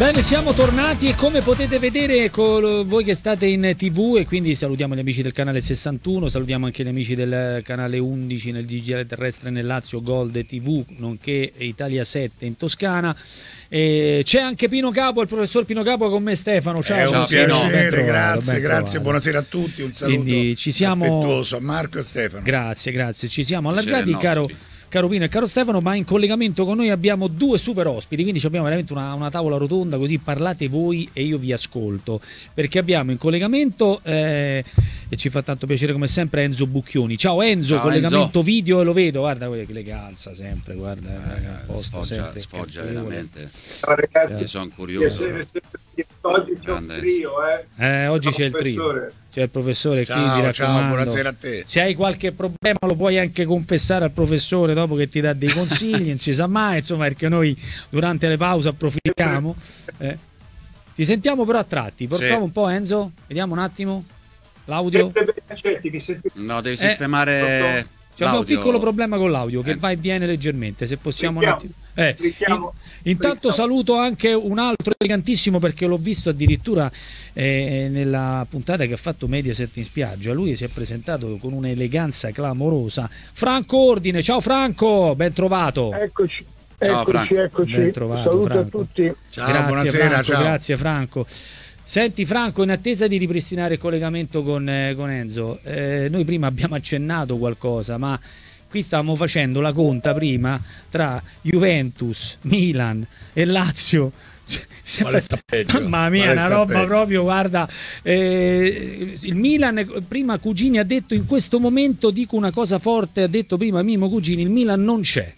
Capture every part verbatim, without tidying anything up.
Bene, siamo tornati e come potete vedere con voi che state in tivù, e quindi salutiamo gli amici del canale sessantuno, salutiamo anche gli amici del canale undici nel digitale terrestre nel Lazio, Gold tivù, nonché Italia sette in Toscana. E c'è anche Pino Capo, il professor Pino Capo con me, Stefano. Ciao, è un ciao, piacere, trovato, grazie, grazie, trovato. buonasera a tutti, un saluto Quindi ci siamo... affettuoso a Marco e Stefano. Grazie, grazie, ci siamo allargati, Piacere caro... nostro. Caro Pino e caro Stefano, ma in collegamento con noi abbiamo due super ospiti, quindi abbiamo veramente una, una tavola rotonda, così parlate voi e io vi ascolto, perché abbiamo in collegamento, eh, e ci fa tanto piacere come sempre, Enzo Bucchioni. Ciao Enzo, Ciao, collegamento Enzo. video e lo vedo, guarda che eleganza sempre, guarda, eh, a posto, sfoggia, sempre, sfoggia cavolo. veramente. Ciao ragazzi, Io sono curioso. piacere sempre. Oggi c'è un Grande. trio, eh. Eh, oggi Ciao, c'è il trio, professore. c'è il professore qui, mi Ciao, raccomando. ciao, buonasera a te. Se hai qualche problema lo puoi anche confessare al professore dopo che ti dà dei consigli, non si sa mai, insomma, perché noi durante le pause approfittiamo. Eh. Ti sentiamo però a tratti, portiamo Sì. un po' Enzo, vediamo un attimo l'audio. Sempre bene, accetti, mi sentite? No, devi Eh, sistemare C'è un l'audio. piccolo problema con l'audio che Enzo. va e viene leggermente, se possiamo un Clicchiamo. attimo. Eh, Clicchiamo. in- intanto Clicchiamo. saluto anche un altro elegantissimo, perché l'ho visto addirittura eh, nella puntata che ha fatto Mediaset in spiaggia. Lui si è presentato con un'eleganza clamorosa. Franco Ordine, ciao Franco, ben trovato. Eccoci, Ciao, eccoci, Franco. eccoci. Ben trovato, Saluto Franco. a tutti. Ciao, Grazie, buonasera, Franco, ciao. grazie Franco. Senti Franco, in attesa di ripristinare il collegamento con, eh, con Enzo, eh, noi prima abbiamo accennato qualcosa, ma qui stavamo facendo la conta prima tra Juventus, Milan e Lazio. Quale sta peggio? Mamma mia, Quale una sta roba peggio? proprio, guarda, eh, il Milan, prima Cugini ha detto in questo momento, dico una cosa forte, ha detto prima Mimo Cugini, il Milan non c'è.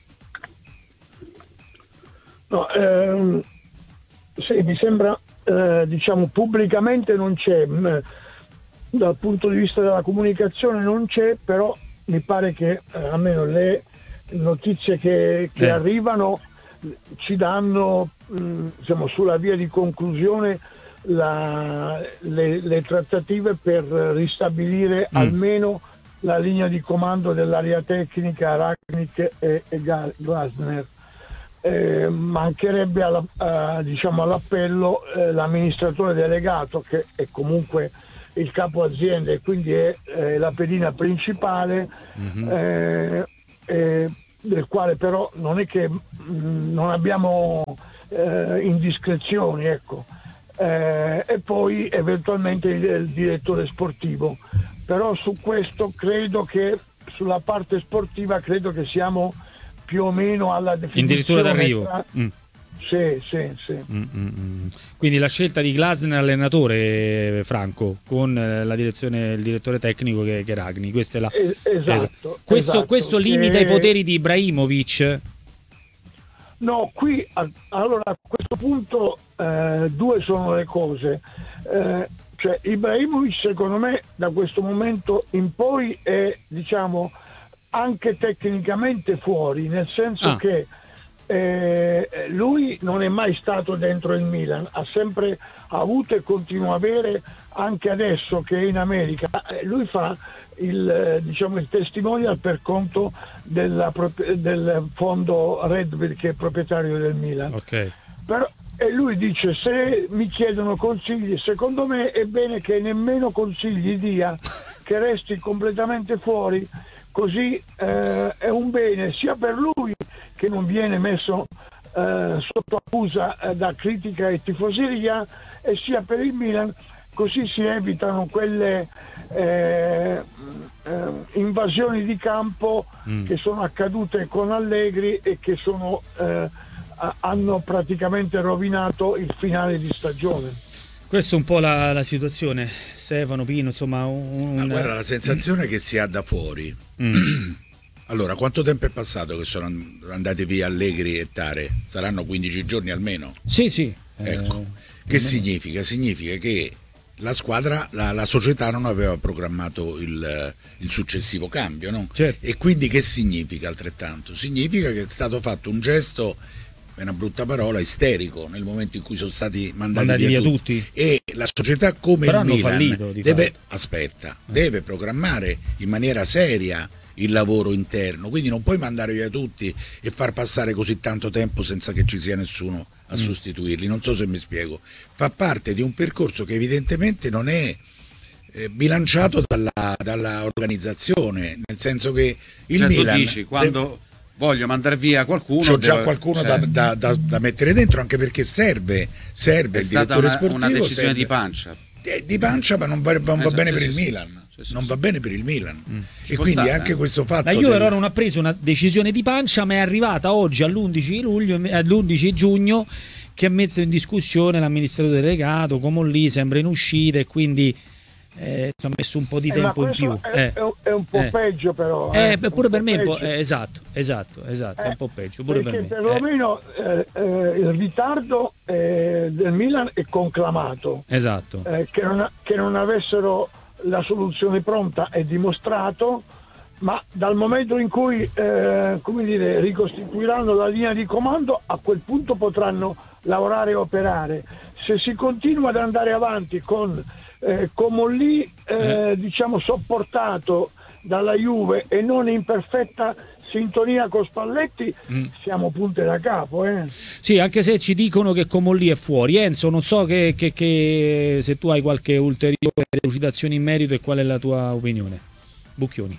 No, ehm, sì, mi sembra, eh, diciamo, pubblicamente non c'è, mh, dal punto di vista della comunicazione non c'è, però mi pare che eh, almeno le notizie che, che Eh. arrivano ci danno, mh, diciamo, sulla via di conclusione la- le, le trattative per ristabilire Mm. almeno la linea di comando dell'area tecnica Ragnick e, e Ga- Glasner. Eh, mancherebbe alla- a- diciamo all'appello eh, l'amministratore delegato, che è comunque il capo azienda e quindi è eh, la pedina principale, Mhm. eh, eh, del quale però non è che mh, non abbiamo eh, indiscrezioni, ecco. Eh, e poi eventualmente il, il direttore sportivo, però su questo credo che sulla parte sportiva credo che siamo più o meno alla definizione Addirittura d'arrivo. tra- Mm. sì, sì, sì. Mm, mm, mm. Quindi la scelta di Glasner allenatore, Franco, con eh, la direzione, il direttore tecnico che, che è Ragni. Questa è la... Es- esatto, Questo, esatto, questo che- limita i poteri di Ibrahimovic. No, qui a- allora a questo punto eh, due sono le cose. Eh, cioè Ibrahimovic secondo me da questo momento in poi è, diciamo, anche tecnicamente fuori, nel senso Ah. che eh, lui non è mai stato dentro il Milan, ha sempre avuto e continua a avere, anche adesso che è in America, eh, lui fa il, eh, diciamo, il testimonial per conto della prop- del fondo Redville, che è proprietario del Milan. Ok. Però, e lui dice: se mi chiedono consigli, secondo me è bene che nemmeno consigli dia, che resti completamente fuori, così eh, è un bene sia per lui, che non viene messo eh, sotto accusa eh, da critica e tifoseria, e sia per il Milan, così si evitano quelle eh, eh, invasioni di campo Mm. che sono accadute con Allegri e che sono eh, a- hanno praticamente rovinato il finale di stagione. Questa è un po' la, la situazione, Stefano, Pino, insomma... Un, Ma guarda, la sensazione che si ha da fuori. Mm. Allora, quanto tempo è passato che sono andati via Allegri e Tare? Saranno quindici giorni almeno. Sì, sì. Ecco. Eh, Che significa? Significa che la squadra, la, la società non aveva programmato il, il successivo cambio, no? Certo. E quindi che significa altrettanto? Significa che è stato fatto un gesto, è una brutta parola, isterico, nel momento in cui sono stati mandati, Mandati via, via tutti. tutti. E la società come Però il hanno Milan fallito, di deve, fatto. aspetta, deve programmare in maniera seria il lavoro interno, quindi non puoi mandare via tutti e far passare così tanto tempo senza che ci sia nessuno a mm. sostituirli. Non so se mi spiego. Fa parte di un percorso che evidentemente non è eh, bilanciato dalla, dalla organizzazione, nel senso che il cioè, Milan tu dici quando deve... voglio mandare via qualcuno, c'ho già devo... qualcuno cioè... da, da, da, da mettere dentro, anche perché serve serve è il stata direttore una, sportivo, una decisione serve... di pancia di pancia, ma non va, non va esatto, bene sì, per sì, il sì. Milan. Sì, sì, non sì. va bene per il Milan Mm. e quindi stare, anche eh. questo fatto La Juve del... allora non ha preso una decisione di pancia, ma è arrivata oggi all'undici luglio, all'undici giugno, che ha messo in discussione l'amministratore delegato, come lì sembra in uscita, e quindi eh, ci ha messo un po' di Eh, tempo ma in più. questo è, Eh. è un- è un po' Eh. peggio però. Eh, eh, beh, pure un per po' me è un po', peggio. eh, esatto, esatto, esatto, è un po' peggio, pure per Perché me. Eh, perlomeno eh, eh, il ritardo eh, del Milan è conclamato. esatto. Eh, che, non, che non avessero la soluzione pronta è dimostrato, ma dal momento in cui eh, come dire, ricostituiranno la linea di comando, a quel punto potranno lavorare e operare. Se si continua ad andare avanti con eh, Comolli eh, Eh. diciamo sopportato dalla Juve e non in perfetta sintonia con Spalletti, Mm. siamo punte da capo. Eh. Sì, anche se ci dicono che Comolli è fuori. Enzo, non so che, che- che- se tu hai qualche ulteriore delucidazione in merito e qual è la tua opinione. Bucchioni.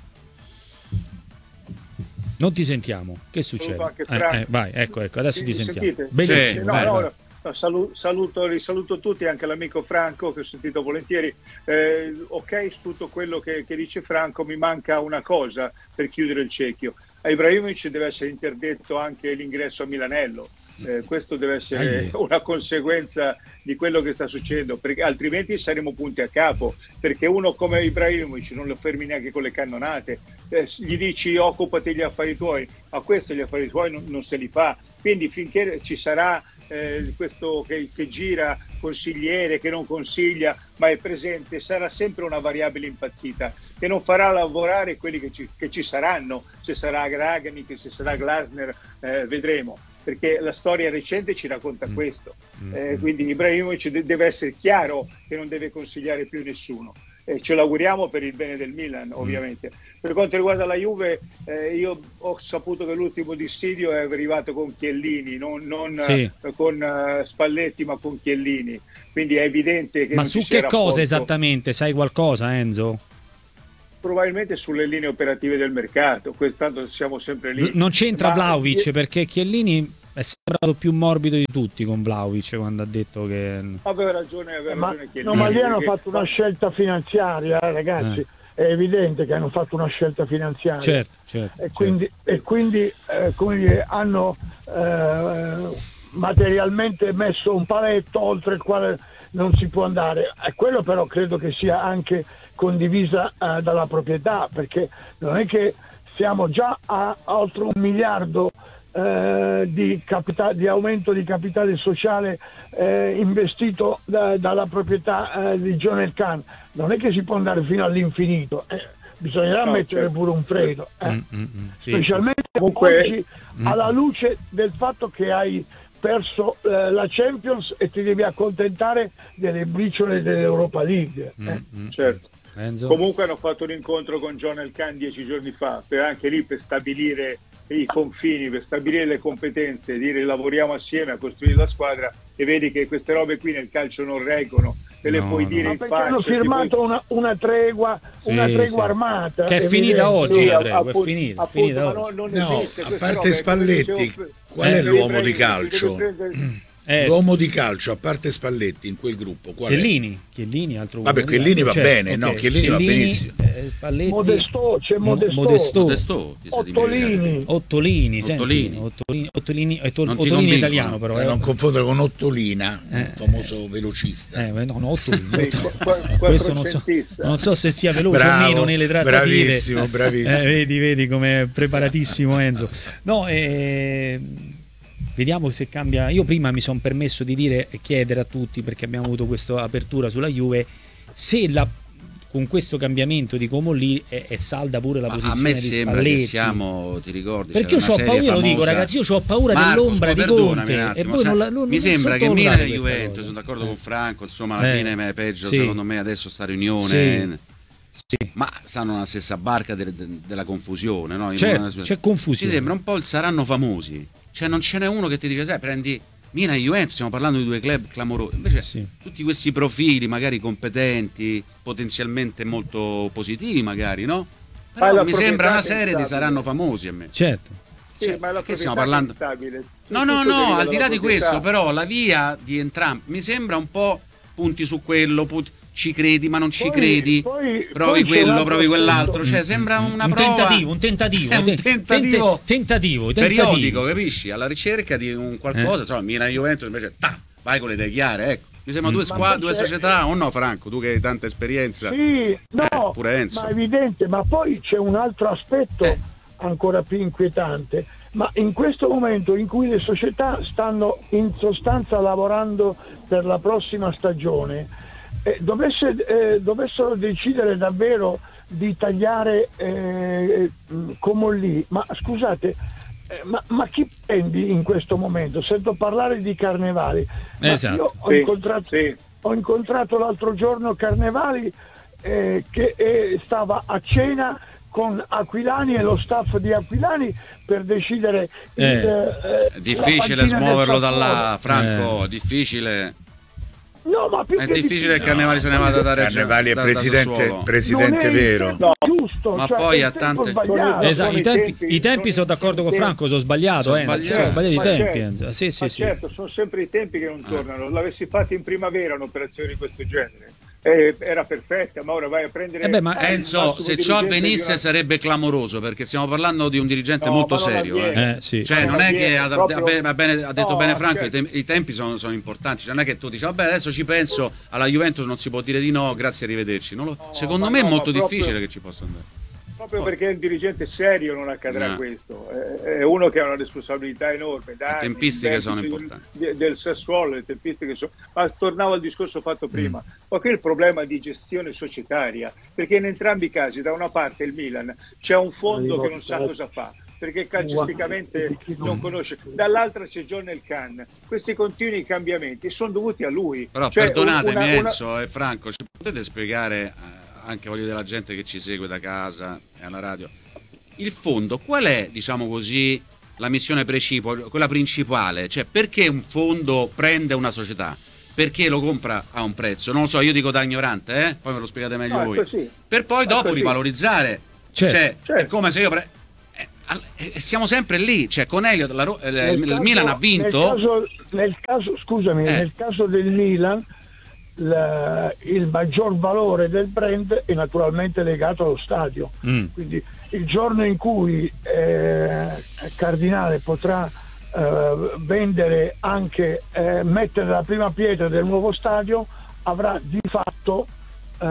Non ti sentiamo. Che succede? anche Eh, Franco. eh, vai, ecco, ecco, adesso Mi ti sentiamo. sentite? Benissimo. Sì, No, vai, no, vai. no, salu- saluto, risaluto tutti, anche l'amico Franco che ho sentito volentieri. Eh, ok, su tutto quello che, che dice Franco, mi manca una cosa per chiudere il cerchio. A Ibrahimovic deve essere interdetto anche l'ingresso a Milanello. Eh, questo deve essere Ahi. una conseguenza di quello che sta succedendo, perché altrimenti saremo punti a capo, perché uno come Ibrahimovic non lo fermi neanche con le cannonate, eh, gli dici occupati gli affari tuoi, a questo gli affari tuoi non, non se li fa, quindi finché ci sarà eh, questo che, che gira, consigliere che non consiglia ma è presente, sarà sempre una variabile impazzita che non farà lavorare quelli che ci, che ci saranno, se sarà Gragani, se sarà Glasner, eh, vedremo, perché la storia recente ci racconta questo. Eh, quindi Ibrahimovic de- deve essere chiaro che non deve consigliare più nessuno. Eh, ce l'auguriamo per il bene del Milan, ovviamente. Per quanto riguarda la Juve, eh, io ho saputo che l'ultimo dissidio è arrivato con Chiellini, non, non Sì. eh, con eh, Spalletti, ma con Chiellini. Quindi è evidente che Ma non su ci sia che cosa rapporto. esattamente? Sai qualcosa, Enzo? Probabilmente sulle linee operative del mercato, questo, tanto siamo sempre lì. N- non c'entra Ma- Vlahovic, perché Chiellini è sembrato più morbido di tutti con Vlahovic quando ha detto che... Aveva ragione, aveva Ma, ragione Chiellini. no, ma lì hanno perché- fatto una scelta finanziaria, eh, ragazzi. Eh. È evidente che hanno fatto una scelta finanziaria. Certo, certo. E quindi, e quindi eh, come dire, hanno eh, materialmente messo un paletto oltre il quale non si può andare. E quello però credo che sia anche condivisa eh, dalla proprietà, perché non è che siamo già a, a oltre un miliardo eh, di, capita- di aumento di capitale sociale eh, investito da- dalla proprietà eh, di John Elkann. Non è che si può andare fino all'infinito, eh, bisognerà No, mettere certo. pure un freno, eh. Mm, mm, mm. Sì, specialmente Comunque- oggi alla luce del fatto che hai perso eh, la Champions e ti devi accontentare delle briciole dell'Europa League. sì. eh. Mm, mm. Certo. Enzo? Comunque hanno fatto un incontro con John Elkann dieci giorni fa, per anche lì per stabilire i confini, per stabilire le competenze, dire lavoriamo assieme a costruire la squadra, e vedi che queste robe qui nel calcio non reggono, te le No, puoi no. dire Ma in perché faccia. hanno ti firmato puoi- una, una tregua, Sì, una tregua sì. armata. Che è evidente. finita oggi, Sì, la a- tregua, è appunto- finita, è appunto, finita ma oggi. non, non No, esiste a questa parte roba, è come Spalletti, dicevo- qual è eh, l'uomo di Ibrahimovic, calcio? deve prendere- Eh, L'uomo di calcio, a parte Spalletti, in quel gruppo, qual è? Chiellini, Chiellini, altro Vabbè, uomo di Chiellini va calcio. bene, no, Chiellini va benissimo. eh, Spalletti, Modesto, c'è Mo- Modesto, Modesto. Modesto, ti sei dimenticato. Ottolini. Ottolini, senti, Ottolini. Ottolini, Ottolini, eh, to- Non ti Ottolini è convincono. italiano però. Per eh. non confondere con Ottolina, Eh, il famoso velocista. Eh, no, no, Ottolini. Sì, Ottolini. qua- qua- Questo non so, quattrocentista. non so se sia veloce o Bravo, meno nelle trattative. bravissimo, bravissimo. Eh, vedi, vedi come è preparatissimo Enzo. No, eh, vediamo se cambia. Io prima mi sono permesso di dire e chiedere a tutti, perché abbiamo avuto questa apertura sulla Juve, se la, con questo cambiamento di Comolli è, è salda pure la Ma posizione a me di sembra Spalletti. che siamo, ti ricordi? Perché io c'era ho una paura, serie io lo dico famosa. ragazzi, io ho paura Marcos, dell'ombra di perdonami Conte un e attimo, poi sai, non la, non, mi non sembra che sottovalutare Milan e questa Juventus, cosa. sono d'accordo Eh. con Franco, insomma alla Eh. fine è peggio Sì. secondo me adesso sta riunione. Sì. Sì. ma stanno nella stessa barca de- de- della confusione, no? In C'è, una- c'è confusione. Ci sembra un po' il saranno famosi, cioè non ce n'è uno che ti dice, sai, prendi Milan e Juventus, stiamo parlando di due club clamorosi, invece Sì. tutti questi profili magari competenti, potenzialmente molto positivi magari, no? Ma Però la mi sembra una proprietà è serie di instabile. saranno famosi a me. Certo. Sì, Cioè, ma la che stiamo proprietà parlando? è instabile. No, no, Tutto no, deriva al di là dalla di proprietà. questo, però la via di entrambi mi sembra un po' punti su quello, punti- ci credi ma non ci Poi- credi, poi- provi poi c'è un quello, altro provi quell'altro, aspetto. cioè sembra una un prova, tentativo, un tentativo, è un te- tentativo tente- tentativo, tentativo. periodico, capisci? Alla ricerca di un qualcosa, Eh. insomma, Milan e Juventus invece, ta, vai con le idee chiare, ecco. Mi sembrano Mm. due squadre, due c'è- società, o no Franco, tu che hai tanta esperienza. Sì, no, Eh, pure Enzo. ma è evidente, ma poi c'è un altro aspetto Eh. ancora più inquietante, ma in questo momento in cui le società stanno in sostanza lavorando per la prossima stagione, eh, dovesse, eh, dovessero decidere davvero di tagliare eh, Comolli, ma scusate, eh, ma, ma chi prendi in questo momento? Sento parlare di Carnevali, ma Esatto. io ho Sì, incontrato, sì. ho incontrato l'altro giorno Carnevali eh, che eh, stava a cena con Aquilani e lo staff di Aquilani per decidere Eh. il, eh, È difficile la panchina smuoverlo del da là, Sassuolo. Franco, Eh. difficile. No, ma più È che difficile che Carnevali se ne vada da Reggio. Carnevali è da- da presidente, Sassuolo. presidente non è il vero. tempo giusto, Ma cioè, poi è il ha tempo tante- sbagliato. Esatto, sono i i tempi, tempi, i tempi sono- sono d'accordo con sono i Franco, sono sbagliato, Sono eh, sbagliati. sono sbagliati i Ma tempi. certo, Enzo. Sì, sì, ma sì. certo, sono sempre i tempi che non tornano. L'avessi fatto in primavera un'operazione di questo genere, eh, era perfetta, ma ora vai a prendere Eh beh, ma- il Enzo, massimo se ciò dirigente di avvenisse una- sarebbe clamoroso, perché stiamo parlando di un dirigente No, molto ma non serio. avviene. eh. Eh, sì. Cioè, Ma non non è che avviene, ha, proprio- ha bene- ha bene- ha detto No, bene Franco, certo. i, tem- i tempi sono, sono importanti. Cioè, non è che tu dici, vabbè, adesso ci penso, alla Juventus non si può dire di no, grazie, arrivederci. Non lo- No, secondo ma me no, è molto ma proprio- difficile che ci possa andare. Proprio perché è un dirigente serio non accadrà No. questo, è è uno che ha una responsabilità enorme. Da Le anni, tempistiche i sono vertici importanti. Del, del Sassuolo, le tempistiche sono... Ma tornavo al discorso fatto prima, Mm. ma qui il problema di gestione societaria, perché in entrambi i casi, da una parte il Milan c'è un fondo che non sa cosa fa, perché calcisticamente non conosce, dall'altra c'è John El Khan. Questi continui cambiamenti sono dovuti a lui. Però Cioè, perdonatemi una- una- Enzo e Franco, ci potete spiegare, eh, anche voglio della gente che ci segue da casa e alla radio, il fondo qual è, diciamo così, la missione precipua, quella principale? Cioè, perché un fondo prende una società? Perché lo compra a un prezzo? Non lo so, io dico da ignorante, eh? Poi me lo spiegate meglio No, è voi. così. Per poi È dopo così. rivalorizzare. Certo. Cioè, è Certo. come se io pre- eh, al- eh, siamo sempre lì, cioè con Elliot la Ro- eh, Nel il caso- Milan ha vinto. Nel caso, nel caso- scusami, Eh. nel caso del Milan la- il maggior valore del brand è naturalmente legato allo stadio. Mm. Quindi il giorno in cui eh, Cardinale potrà eh, vendere anche, eh, mettere la prima pietra del nuovo stadio, avrà di fatto eh,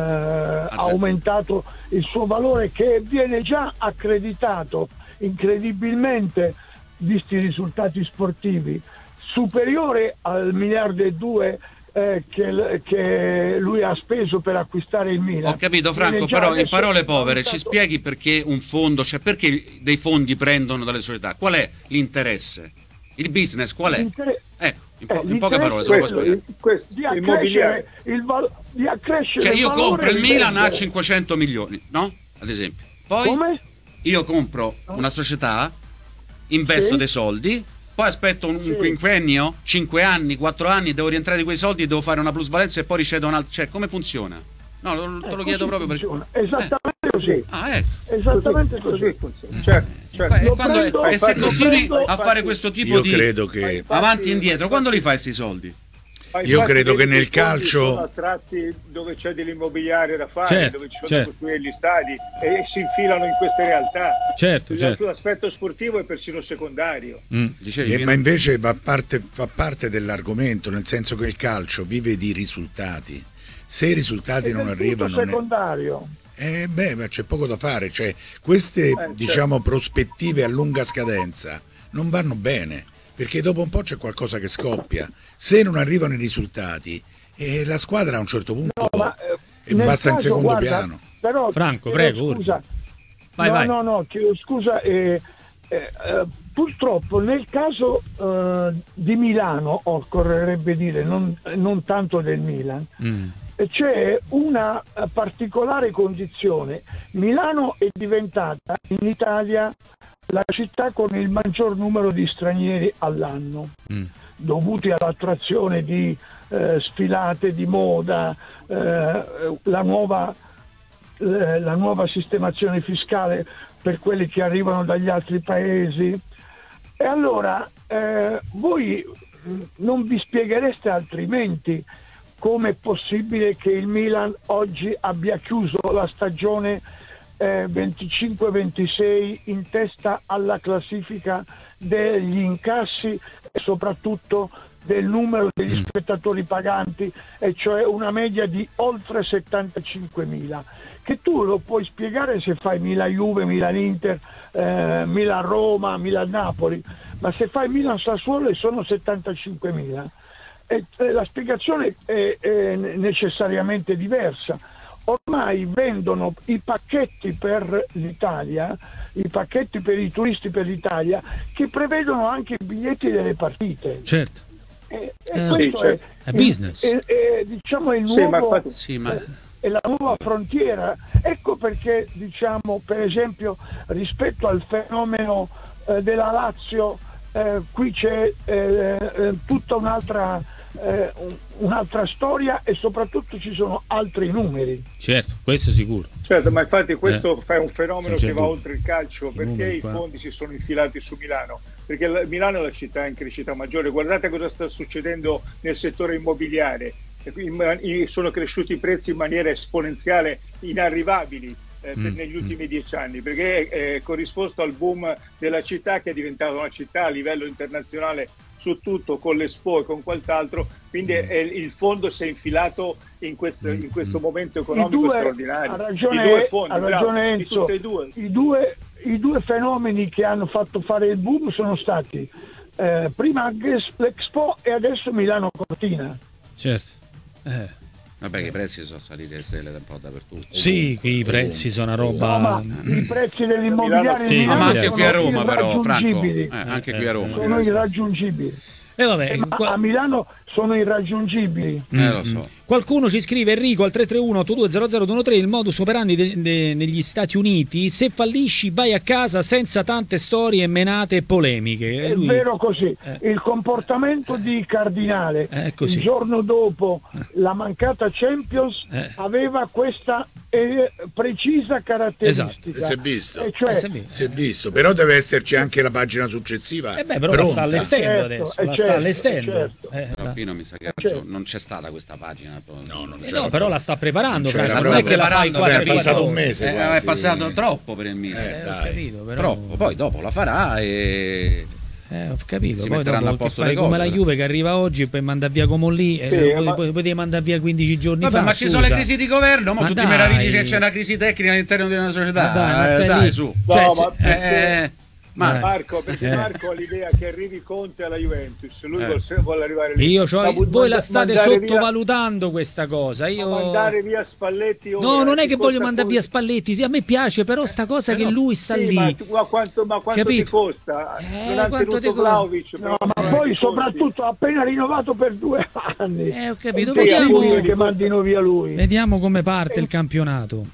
aumentato il suo valore, che viene già accreditato incredibilmente, visti i risultati sportivi, superiore al miliardo e due eh, che, che lui ha speso per acquistare il Milan. Ho capito Viene Franco, già però in adesso parole povere ci valutato- spieghi perché un fondo, cioè perché dei fondi prendono dalle società? Qual è l'interesse? Il business qual è? L'inter- Ecco, in, eh, po- in poche parole, se lo puoi Questo, spiegare. questo, di immobiliare. accrescere il, val- di accrescere Cioè il io valore compro il e Milan a vendere. cinquecento milioni, no? Ad esempio. Poi Come? io compro una società, investo Sì. dei soldi, poi aspetto un, un Sì. quinquennio, cinque anni, quattro anni, devo rientrare di quei soldi, devo fare una plusvalenza e poi ricevo un altro. Cioè, come funziona? No, lo- te Eh, lo chiedo così proprio perché. funziona. Esattamente così. Ah, ecco. Esattamente Così, così. così funziona. Certo, certo. E, Lo quando- prendo- e se lo continui prendo- a fare questo tipo Io di credo che avanti e indietro, quando li fai questi soldi? Ma Io infatti credo che vedi nel i fondi calcio- sono attratti dove c'è dell'immobiliare da fare, Certo, dove ci sono certo. da costruire gli stadi, e si infilano in queste realtà. Certo, certo. L'aspetto sportivo è persino secondario. Mm. Dicevi, Eh, Pino? ma invece fa parte, fa parte dell'argomento, nel senso che il calcio vive di risultati. Se i risultati È non del tutto arrivano, ne- secondario. eh, beh, ma c'è poco da fare. Cioè, queste certo. diciamo prospettive a lunga scadenza non vanno bene, perché dopo un po' c'è qualcosa che scoppia. Se non arrivano i risultati, eh, la squadra a un certo punto No, ma, eh, e nel basta in caso, secondo guarda, piano. Però, Franco, chiedo prego, scusa. urli. Vai, no, vai. no, no, chiedo scusa. eh, eh, eh, purtroppo nel caso eh, di Milano, occorrerebbe dire, non, non tanto del Milan, Mm. c'è una particolare condizione. Milano è diventata in Italia la città con il maggior numero di stranieri all'anno, mm. dovuti all'attrazione di eh, sfilate di moda, eh, la nuova eh, la nuova sistemazione fiscale per quelli che arrivano dagli altri paesi. E allora eh, voi non vi spieghereste altrimenti come è possibile che il Milan oggi abbia chiuso la stagione eh, venticinque ventisei in testa alla classifica degli incassi e soprattutto del numero degli spettatori paganti, e cioè una media di oltre settantacinquemila, che tu lo puoi spiegare se fai Milan-Juve, Milan-Inter, eh, Milan-Roma, Milan-Napoli, ma se fai Milan-Sassuolo sono settantacinquemila. E la spiegazione è, è necessariamente diversa. Ormai vendono i pacchetti per l'Italia, i pacchetti per i turisti per l'Italia, che prevedono anche i biglietti delle partite. Certo. E, e eh, questo sì, è, certo. È il, business. È, è, diciamo il sì, nuovo, ma infatti, sì, ma... è la nuova frontiera. Ecco perché, diciamo, per esempio, rispetto al fenomeno eh, della Lazio, eh, qui c'è eh, eh, tutta un'altra eh, un'altra storia, e soprattutto ci sono altri numeri. Certo, questo sicuro. Certo, ma infatti questo eh. è un fenomeno che va oltre il calcio, I perché i qua. fondi si sono infilati su Milano, perché la, Milano è la città in crescita maggiore. Guardate cosa sta succedendo nel settore immobiliare, sono cresciuti i prezzi in maniera esponenziale, inarrivabili eh, mm. negli ultimi dieci anni, perché è corrisposto al boom della città, che è diventata una città a livello internazionale su tutto, con l'Expo e con quant'altro, quindi è, il fondo si è infilato in questo, in questo momento economico due, straordinario. Ha ragione, I due fondi, ha ragione bravo, Enzo, tutte e due. I, due, i due fenomeni che hanno fatto fare il boom sono stati eh, prima l'Expo e adesso Milano Cortina. Certo. Eh. Vabbè, che i prezzi sono saliti a stelle un po' dappertutto. Sì, qui i prezzi sono una roba. No, ma i prezzi dell'immobiliare sì, no, ma anche qui a sono Roma, però, Franco. Eh, Eh, anche eh, qui a Roma. sono irraggiungibili. E vabbè, Eh, ma qua- a Milano sono irraggiungibili. Eh, lo so. Qualcuno ci scrive, Enrico, al tre tre uno otto due zero zero due uno tre, il modus operandi de- de- negli Stati Uniti: se fallisci vai a casa senza tante storie menate e polemiche. È Lui- vero così. Eh. Il comportamento di Cardinale È così. il giorno dopo la mancata Champions Eh. aveva questa eh, precisa caratteristica. Esatto. Si è visto. E cioè, Eh, si è visto. Si è visto, però deve esserci anche la pagina successiva. Eh beh, però la pronta. sta allestendo Certo, adesso, eh, la certo, sta allestendo. certo. Eh, Però qui non mi sa che Certo. non c'è stata questa pagina. No, non eh c'era no, però la sta preparando. Non c'era Franco, La non è sta che la fa in preparando, quattro beh, è passato ore. un mese Eh, quasi. è passato troppo per il Milan. Eh, Eh, ho dai. capito, però... Troppo. Poi dopo la farà e Eh, ho capito. Si Poi metteranno dopo a posto che fai le come cose, la però. Juve che arriva oggi e poi manda via Comolli e Sì, poi, ma- poi, poi devi mandare via quindici giorni Vabbè, fa. ma ci scusa. sono le crisi di governo, mo Ma tutti dai. meravigli che c'è una crisi tecnica all'interno di una società. Ma dai, ma Eh, stai dai, lì. su. Cioè, No, se- ma perché- Eh, ma Eh. Marco, perché Eh. Marco ha l'idea che arrivi Conte alla Juventus, lui Eh. vuole, vuole arrivare lì. Io c'ho- Ma bu- voi la manda- state mandare via- sottovalutando questa cosa. ma Io... mandare via Spalletti ora, No, non è che cosa voglio mandare via costa? Spalletti. Sì, a me piace, però sta cosa Eh, che no. lui sta Sì, lì. ma, tu- ma quanto, ma quanto ti Capito? costa? Eh, non ha quanto ti tenuto costa? Vlahovic, No, però ma non poi ti costi. soprattutto ha appena rinnovato per due anni. Eh, ho capito. Sì, Vediamo, appunto, che mandino via lui. vediamo come parte il campionato.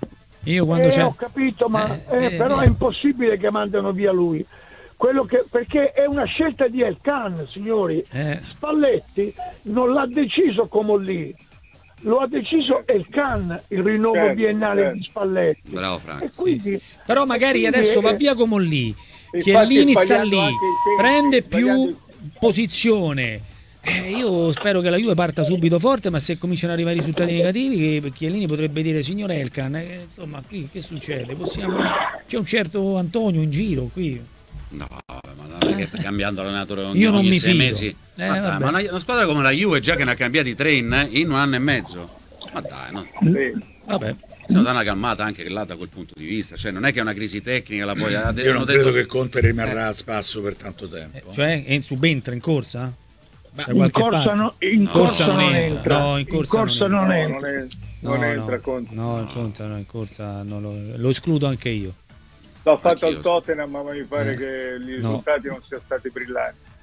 Io quando Eh, c'è. ho capito, ma Eh, eh, eh, però eh. è impossibile che mandano via lui. Quello che, perché è una scelta di El Khan, signori. Eh. Spalletti non l'ha deciso Comolli, lo ha deciso El Khan, il rinnovo Certo, biennale certo. di Spalletti. bravo E Franco. quindi, Però magari quindi adesso è- va via Comolli. Infatti, Chiellini sta sbagliando lì, anche i tempi, prende più sbagliando- posizione. Eh, io spero che la Juve parta subito forte, ma se cominciano ad arrivare risultati negativi, che Chiellini potrebbe dire: signor Elkan, eh, insomma, qui che succede? Possiamo... C'è un certo Antonio in giro qui. No, ma non è che cambiando allenatore ogni, Io non ogni mi sei fido. mesi. Eh, ma, dai, vabbè. ma una, una squadra come la Juve già che ne ha cambiati tre in, in un anno e mezzo. Ma dai, no. Sì. Vabbè. Se no dà una calmata anche là da quel punto di vista. Cioè, non è che è una crisi tecnica, la poi Io non hanno credo detto- che Conte rimarrà a spasso per tanto tempo. Cioè, en- subentra in corsa? Ma Da in qualche corsa, parte? no- in No, corsa non non entra. entra. No, in corsa non non No, entra. non, è- No, non entra no, Conte. no, in corsa, no, in corsa no, lo, lo escludo anche io. L'ho fatto Anch'io. al Tottenham, ma mi pare Eh, che i no. risultati non siano stati brillanti.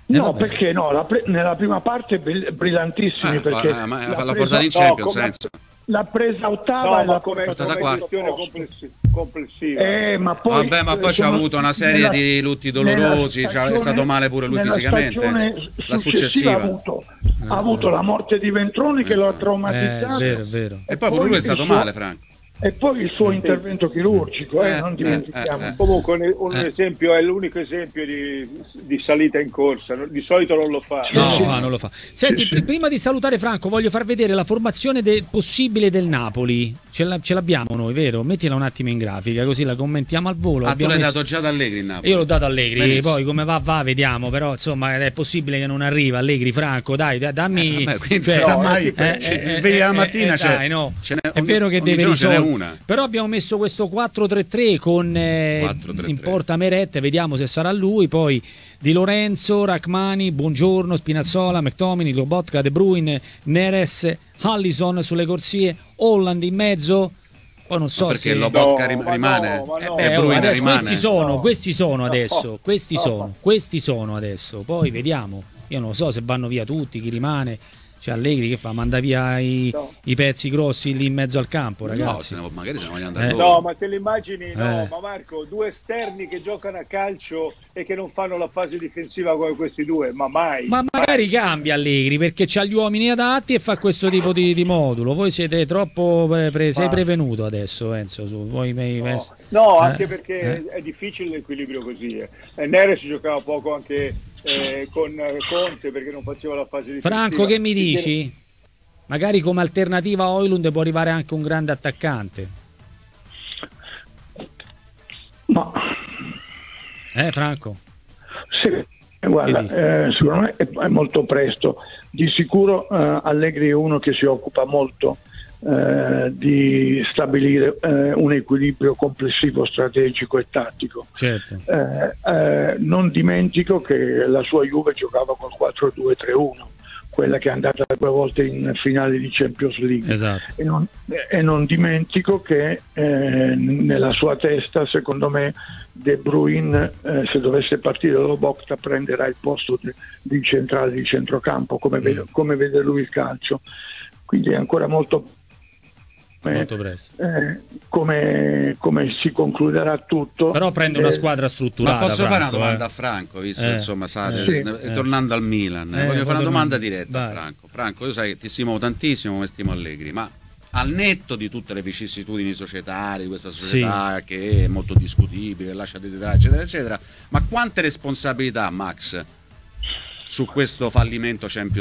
No, vabbè. perché no? La pre- nella prima parte brill- brillantissimi Eh, perché fa- ma- l'ha fa- l'ha presa- portata in no, Champions, come- senso. l'ha presa ottava No, e ma l'ha come, portata come come quarta. questione complessi- complessiva. Eh, ma poi, Vabbè, ma poi c'ha sono- avuto una serie nella- di lutti nella dolorosi, c'ha- è stagione- stato male pure lui nella fisicamente, stagione la successiva successiva. ha avuto, ha avuto la morte di Ventroni che lo ha Eh, traumatizzato. è vero, è vero. E poi pure lui è il stato suo- male, Franco. E poi il suo intervento chirurgico, eh, Eh, non eh, dimentichiamo. eh, eh. Comunque un, un Eh. esempio è l'unico esempio di, di salita in corsa, no- di solito non lo fa. No, non sì. lo fa, non lo fa. Senti, pr- prima di salutare Franco, voglio far vedere la formazione de- possibile del Napoli. Ce, la- ce l'abbiamo noi, vero? Mettila un attimo in grafica, così la commentiamo al volo. Ah, tu Abbiamo l'hai messo- dato già da Allegri in Napoli? Io l'ho dato a Allegri, Benissimo. poi come va va vediamo, però insomma è possibile che non arriva Allegri, Franco, dai, da- dammi... Eh, vabbè, quindi cioè, si sa no, mai, eh, ci eh, svegli eh, la eh, mattina, eh, c'è- dai, no. ce n'è- È ogni- vero che ogni deve giorno ce n'è risolvere. una. Però abbiamo messo questo quattro tre tre con eh, quattro tre tre. in porta Meret, vediamo se sarà lui, poi Di Lorenzo, Rachmani, Buongiorno, Spinazzola, McTominay, Lobotka, De Bruyne, Neres, Allison sulle corsie, Holland in mezzo. Poi non so Ma perché se Lobotka No, rim- ma rimane? no, ma Eh no. beh, De oh, Bruyne adesso rimane? questi sono, No. questi sono No. adesso, questi No. sono, questi sono adesso. Poi vediamo. Io non lo so se vanno via tutti, chi rimane. C'è Allegri che fa, manda via i, No. i pezzi grossi lì in mezzo al campo, No, ragazzi. se ne- magari se ne vogliono andare Eh. loro. No, ma te le immagini? No, Eh. ma Marco, due esterni che giocano a calcio e che non fanno la fase difensiva come questi due, ma mai. Ma magari cambia Allegri perché c'ha gli uomini adatti e fa questo tipo di, di modulo. Voi siete troppo pre- pre- sei Ma- prevenuto adesso, Enzo. Su. Voi mi- No, no, Eh, anche perché eh. è difficile l'equilibrio così. Eh. E Neres giocava poco anche eh, con eh, Conte perché non faceva la fase difensiva. Franco, che mi Quindi- dici? Magari come alternativa a Højlund può arrivare anche un grande attaccante. Ma Eh, Franco? sì, guarda, Che eh, secondo me è, è molto presto. Di sicuro eh, Allegri è uno che si occupa molto eh, di stabilire eh, un equilibrio complessivo strategico e tattico. Certo. Eh, eh, non dimentico che la sua Juve giocava col quattro due tre uno, quella che è andata due volte in finale di Champions League. Esatto. E non, e non dimentico che eh, nella sua testa, secondo me, De Bruyne, eh, se dovesse partire dallo Bocta, prenderà il posto di, di centrale di centrocampo, come, Mm. vede, come vede lui il calcio. Quindi è ancora molto... eh, Molto presto. eh, come, come si concluderà tutto. Però prende una Eh, squadra strutturata. Ma posso fare una Franco, domanda eh. a Franco, visto Eh, insomma, sa, eh, eh, sì. tornando al Milan, Eh, voglio fare una domanda tornando- diretta a vai. Franco. Franco, io sai che ti stimo tantissimo come stimo Allegri, ma al netto di tutte le vicissitudini societarie di questa società che è molto discutibile, lascia desiderare, eccetera, eccetera, ma quante responsabilità, Max, su questo fallimento Champions